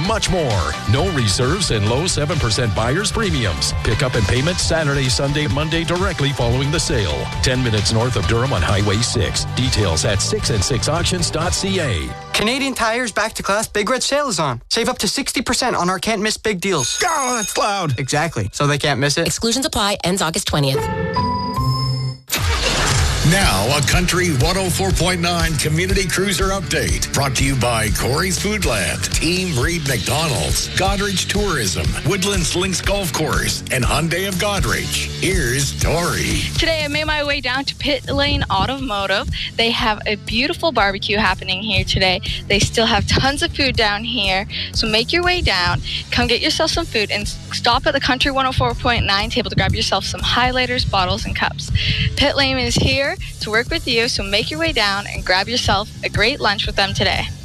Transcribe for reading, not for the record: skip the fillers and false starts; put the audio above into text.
much more. No reserves and low 7% buyer's premiums. Pickup and payment Saturday, Sunday, Monday directly following the sale. 10 minutes north of Durham on Highway 6. Details at 6and6auctions.ca. Canadian Tire's Back to Class Big Red Sale is on. Save up to 60% on our can't miss big deals. Oh, that's loud. Exactly. So they can't miss it. Exclusions apply. Ends August 20th. Now, a Country 104.9 Community Cruiser Update. Brought to you by Corey's Foodland, Team Reed McDonald's, Godrich Tourism, Woodlands Links Golf Course, and Hyundai of Godrich. Here's Tori. Today, I made my way down to Pit Lane Automotive. They have a beautiful barbecue happening here today. They still have tons of food down here. So make your way down, come get yourself some food, and stop at the Country 104.9 table to grab yourself some highlighters, bottles, and cups. Pit Lane is here to work with you, so make your way down and grab yourself a great lunch with them today.